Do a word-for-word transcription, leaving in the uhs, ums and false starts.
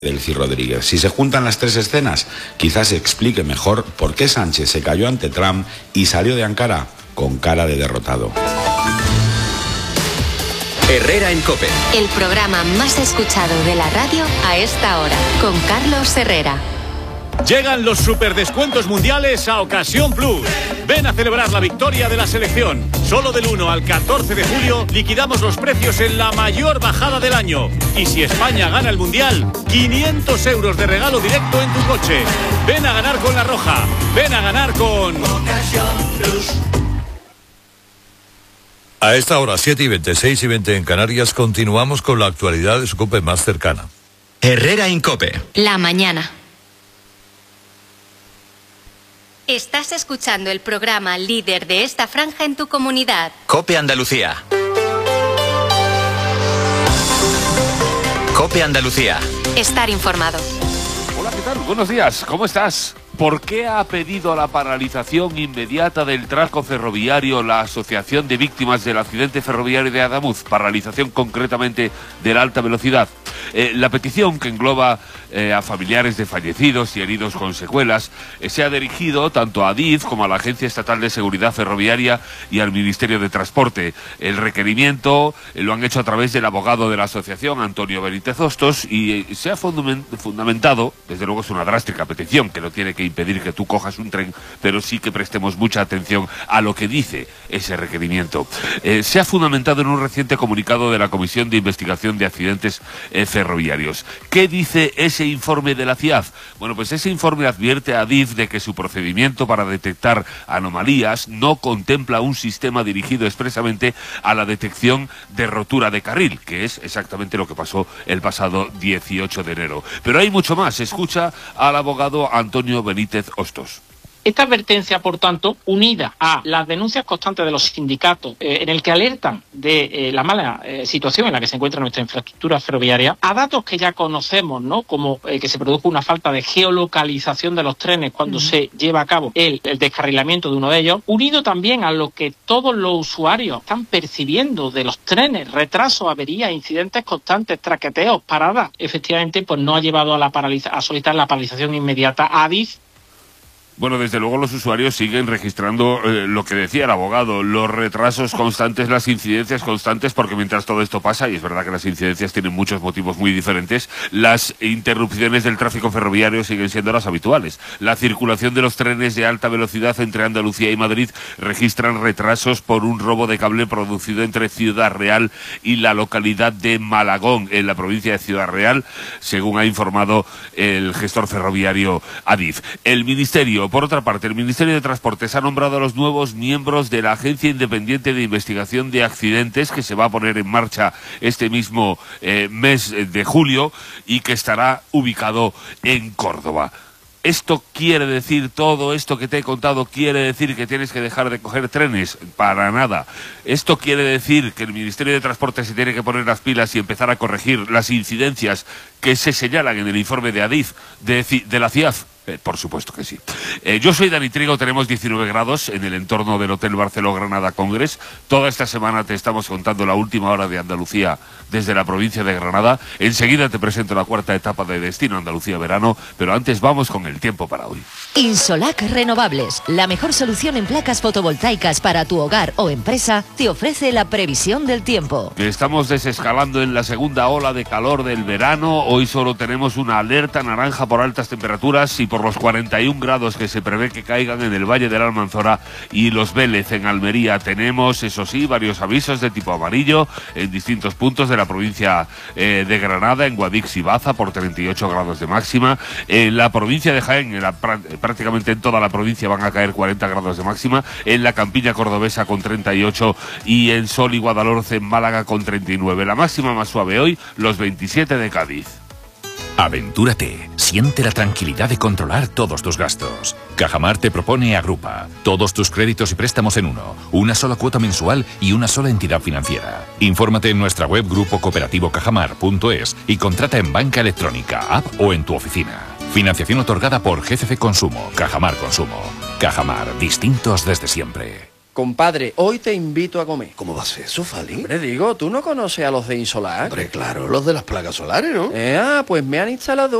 del Cid Rodríguez. Si se juntan las tres escenas, quizás se explique mejor por qué Sánchez se cayó ante Trump y salió de Ankara con cara de derrotado. Herrera en COPE. El programa más escuchado de la radio a esta hora, con Carlos Herrera. Llegan los superdescuentos mundiales a Ocasión Plus. Ven a celebrar la victoria de la selección. Solo del uno al catorce de julio liquidamos los precios en la mayor bajada del año. Y si España gana el mundial, quinientos euros de regalo directo en tu coche. Ven a ganar con La Roja. Ven a ganar con Ocasión Plus. A esta hora, siete y veinte, seis y veinte en Canarias, continuamos con la actualidad de su COPE más cercana. Herrera en COPE. La mañana. Estás escuchando el programa líder de esta franja en tu comunidad. COPE Andalucía. COPE Andalucía. Estar informado. Hola, ¿qué tal? Buenos días, ¿cómo estás? ¿Por qué ha pedido la paralización inmediata del tráfico ferroviario la Asociación de Víctimas del Accidente Ferroviario de Adamuz? Paralización concretamente de la alta velocidad. Eh, la petición, que engloba eh, a familiares de fallecidos y heridos con secuelas, eh, se ha dirigido tanto a Adif como a la Agencia Estatal de Seguridad Ferroviaria y al Ministerio de Transporte. El requerimiento eh, lo han hecho a través del abogado de la asociación, Antonio Benítez Hostos, y eh, se ha fundamentado, desde luego es una drástica petición que no tiene que impedir que tú cojas un tren, pero sí que prestemos mucha atención a lo que dice ese requerimiento. Eh, se ha fundamentado en un reciente comunicado de la Comisión de Investigación de Accidentes eh, Ferroviarios. ¿Qué dice ese informe de la C I A F? Bueno, pues ese informe advierte a Adif de que su procedimiento para detectar anomalías no contempla un sistema dirigido expresamente a la detección de rotura de carril, que es exactamente lo que pasó el pasado dieciocho de enero. Pero hay mucho más. Escucha al abogado Antonio Benítez Hostos. Esta advertencia, por tanto, unida a las denuncias constantes de los sindicatos eh, en el que alertan de eh, la mala eh, situación en la que se encuentra nuestra infraestructura ferroviaria, a datos que ya conocemos, ¿no? Como eh, que se produjo una falta de geolocalización de los trenes cuando mm. se lleva a cabo el, el descarrilamiento de uno de ellos, unido también a lo que todos los usuarios están percibiendo de los trenes, retrasos, averías, incidentes constantes, traqueteos, paradas, efectivamente, pues no ha llevado a, la paraliza a solicitar la paralización inmediata a Adif. Bueno, desde luego los usuarios siguen registrando eh, lo que decía el abogado, los retrasos constantes, las incidencias constantes, porque mientras todo esto pasa, y es verdad que las incidencias tienen muchos motivos muy diferentes, las interrupciones del tráfico ferroviario siguen siendo las habituales. La circulación de los trenes de alta velocidad entre Andalucía y Madrid registran retrasos por un robo de cable producido entre Ciudad Real y la localidad de Malagón, en la provincia de Ciudad Real, según ha informado el gestor ferroviario Adif. El Ministerio Por otra parte, el Ministerio de Transportes ha nombrado a los nuevos miembros de la Agencia Independiente de Investigación de Accidentes, que se va a poner en marcha este mismo eh, mes de julio y que estará ubicado en Córdoba. ¿Esto quiere decir, todo esto que te he contado, quiere decir que tienes que dejar de coger trenes? Para nada. Esto quiere decir que el Ministerio de Transporte se tiene que poner las pilas y empezar a corregir las incidencias que se señalan en el informe de Adif, de, de la C I A F. Eh, por supuesto que sí. Eh, yo soy Dani Trigo, tenemos diecinueve grados en el entorno del Hotel Barceló Granada Congress. Toda esta semana te estamos contando la última hora de Andalucía desde la provincia de Granada. Enseguida te presento la cuarta etapa de Destino Andalucía Verano, pero antes vamos con el tiempo para hoy. Insolac Renovables, la mejor solución en placas fotovoltaicas para tu hogar o empresa, te ofrece la previsión del tiempo. Que estamos desescalando en la segunda ola de calor del verano. Hoy solo tenemos una alerta naranja por altas temperaturas y por los cuarenta y un grados que se prevé que caigan en el Valle de la Almanzora y Los Vélez en Almería. Tenemos, eso sí, varios avisos de tipo amarillo en distintos puntos de la provincia eh, de Granada, en Guadix y Baza por treinta y ocho grados de máxima. En la provincia de Jaén, en la, prácticamente en toda la provincia van a caer cuarenta grados de máxima. En la campiña cordobesa con treinta y ocho y en Sol y Guadalhorce en Málaga con treinta y nueve. La máxima más suave hoy, los veintisiete de Cádiz. Aventúrate, siente la tranquilidad de controlar todos tus gastos. Cajamar te propone Agrupa, todos tus créditos y préstamos en uno, una sola cuota mensual y una sola entidad financiera. Infórmate en nuestra web grupo cooperativo cajamar punto es y contrata en banca electrónica, app o en tu oficina. Financiación otorgada por G C C Consumo, Cajamar Consumo. Cajamar, distintos desde siempre. Compadre, hoy te invito a comer. ¿Cómo va a ser eso, Fali? Hombre, digo, ¿tú no conoces a los de Insolar? Hombre, claro, los de las placas solares, ¿no? Eh, ah, pues me han instalado